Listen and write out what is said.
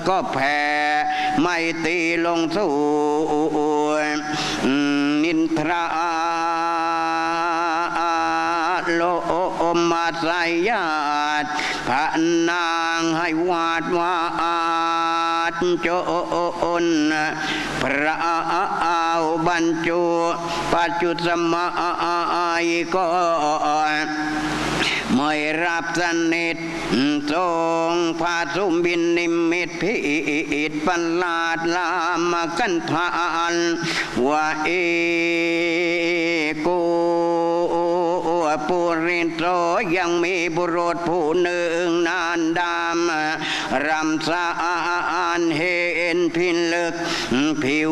ก็แผ่ไม่ตีลงสู่นินทราโลมาสายญาติพระนางให้วาดวาดโจนพระบรรจุปัจจุสมัยก็ไม่รับสนิททรงพาสุบินนิมิตพิอิตประหลาดลามกันผ่านว่ากูปุริโตยังมีบุรุษผู้หนึ่งนานดำรำสานเห็นพิลึกผิว